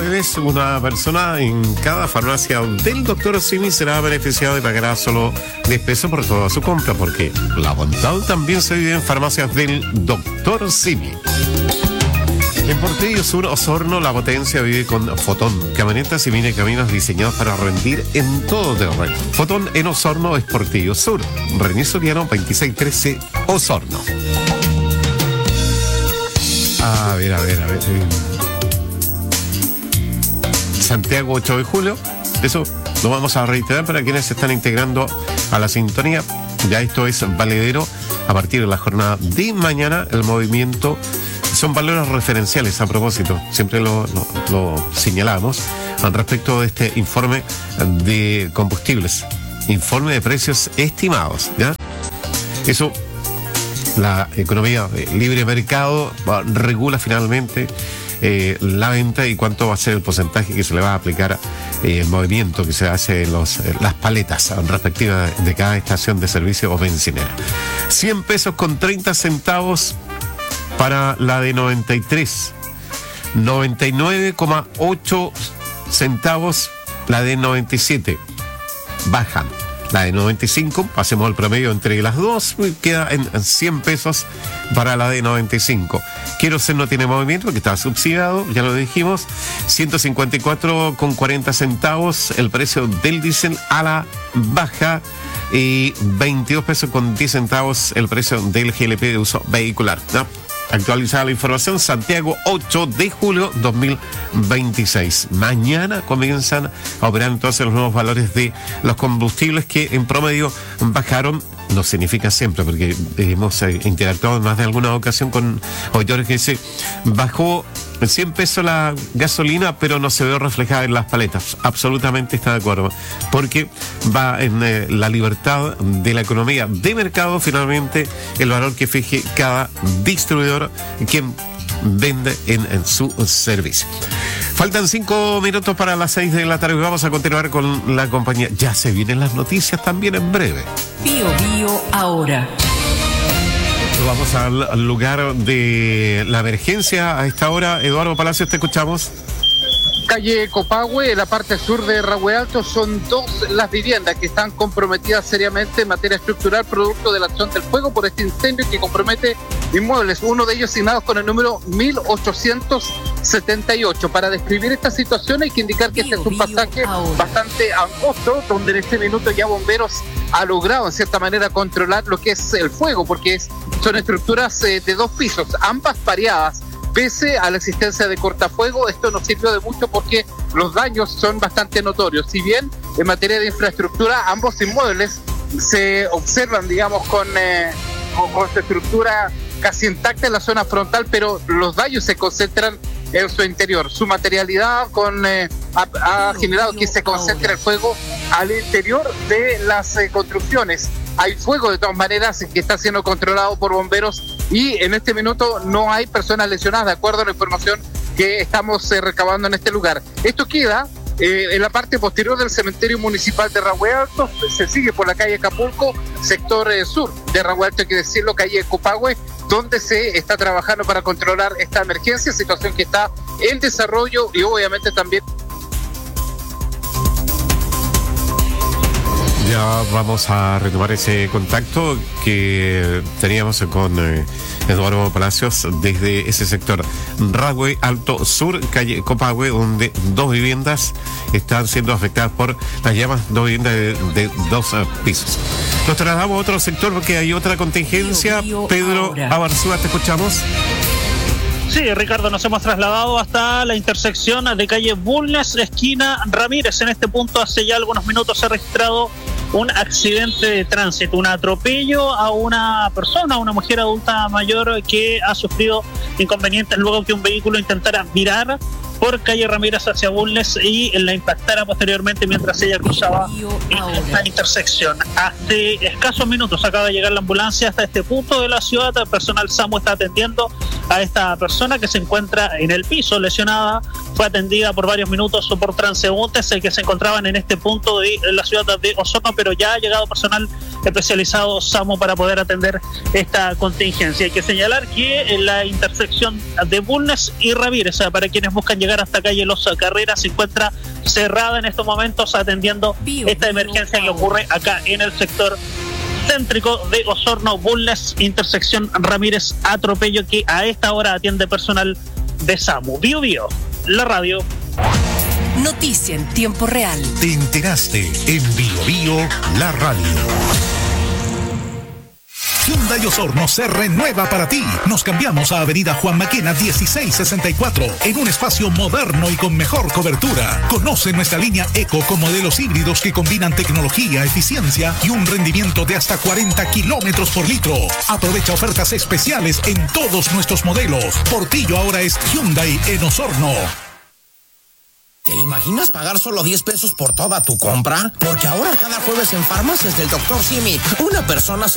jueves, una persona en cada farmacia del Dr. Simi será beneficiada y pagará solo 10 pesos por toda su compra, porque la bondad también se vive en farmacias del Dr. Simi. En Portillo Sur, Osorno, la potencia vive con Fotón, camionetas y mini caminos diseñados para rendir en todo terreno. Fotón en Osorno es Portillo Sur. René Soriano, 2613, Osorno. A ver. Santiago, 8 de julio. Eso lo vamos a reiterar para quienes se están integrando a la sintonía. Ya esto es valedero a partir de la jornada de mañana. El movimiento son valores referenciales, a propósito, siempre lo señalamos al respecto de este informe de combustibles, informe de precios estimados, ¿ya? Eso, la economía libre mercado regula finalmente la venta y cuánto va a ser el porcentaje que se le va a aplicar el movimiento que se hace en las paletas respectivas de cada estación de servicio o bencinera. 100 pesos con 30 centavos para la de 93, 99,8 centavos la de 97, bajan. La de 95, pasemos al promedio entre las dos, queda en 100 pesos para la de 95. Queroseno no tiene movimiento, que está subsidiado, ya lo dijimos, 154,40 centavos el precio del diésel a la baja y 22 pesos con 10 centavos el precio del GLP de uso vehicular, ¿no? Actualizada la información, Santiago, 8 de julio 2026. Mañana comienzan a operar entonces los nuevos valores de los combustibles que en promedio bajaron. No significa siempre, porque hemos interactuado en más de alguna ocasión con auditores que dicen, bajó 100 pesos la gasolina, pero no se ve reflejada en las paletas. Absolutamente está de acuerdo, porque va en la libertad de la economía de mercado, finalmente, el valor que fije cada distribuidor quien vende en su servicio. Faltan 5 minutos para las 6 de la tarde. Vamos a continuar con la compañía. Ya se vienen las noticias también en breve. Bio ahora. Vamos al lugar de la emergencia a esta hora. Eduardo Palacios, te escuchamos. Calle Copahue, en la parte sur de Rahue Alto, son 2 las viviendas que están comprometidas seriamente en materia estructural producto de la acción del fuego por este incendio que compromete inmuebles, uno de ellos asignados con el número 1878. Para describir esta situación hay que indicar que este es un pasaje bastante angosto, donde en este minuto ya bomberos ha logrado en cierta manera controlar lo que es el fuego, porque son estructuras de 2 pisos, ambas pareadas. Pese a la existencia de cortafuego, esto nos sirvió de mucho porque los daños son bastante notorios. Si bien en materia de infraestructura ambos inmuebles se observan, digamos, con su estructura casi intacta en la zona frontal, pero los daños se concentran en su interior. Su materialidad ha generado que se concentre el fuego al interior de las construcciones. Hay fuego de todas maneras que está siendo controlado por bomberos y en este minuto no hay personas lesionadas, de acuerdo a la información que estamos recabando en este lugar. Esto queda en la parte posterior del cementerio municipal de Rahue Alto. Se sigue por la calle Acapulco, sector sur de Rahue Alto, hay que decirlo, calle Copahue, donde se está trabajando para controlar esta emergencia, situación que está en desarrollo y obviamente también. Ya vamos a retomar ese contacto que teníamos con Eduardo Palacios desde ese sector. Rahue Alto Sur, calle Copahue, donde 2 viviendas están siendo afectadas por las llamas, 2 viviendas de 2 pisos. Nos trasladamos a otro sector porque hay otra contingencia. Pedro Abarzúa, te escuchamos. Sí, Ricardo, nos hemos trasladado hasta la intersección de calle Bulnes, esquina Ramírez. En este punto, hace ya algunos minutos, se ha registrado un accidente de tránsito, un atropello a una persona, una mujer adulta mayor que ha sufrido inconvenientes luego que un vehículo intentara virar por calle Ramírez hacia Bulnes y la impactara posteriormente mientras ella cruzaba esta intersección. Hace escasos minutos acaba de llegar la ambulancia hasta este punto de la ciudad. El personal SAMU está atendiendo a esta persona que se encuentra en el piso lesionada. Fue atendida por varios minutos por transeúntes que se encontraban en este punto de la ciudad de Osorno, pero ya ha llegado personal especializado SAMU para poder atender esta contingencia. Hay que señalar que en la intersección de Bulnes y Ramírez, para quienes buscan llegar hasta calle Los Carreras, se encuentra cerrada en estos momentos atendiendo esta emergencia que ocurre acá en el sector céntrico de Osorno, Bulnes, intersección Ramírez, atropello que a esta hora atiende personal de SAMU. Bio Bio, la radio. Noticia en tiempo real. Te enteraste en Bio Bio, la radio. Hyundai Osorno se renueva para ti. Nos cambiamos a Avenida Juan Maquena 1664 en un espacio moderno y con mejor cobertura. Conoce nuestra línea Eco con modelos híbridos que combinan tecnología, eficiencia y un rendimiento de hasta 40 kilómetros por litro. Aprovecha ofertas especiales en todos nuestros modelos. Portillo ahora es Hyundai en Osorno. ¿Te imaginas pagar solo 10 pesos por toda tu compra? Porque ahora cada jueves en Farmacias del Dr. Simi, una persona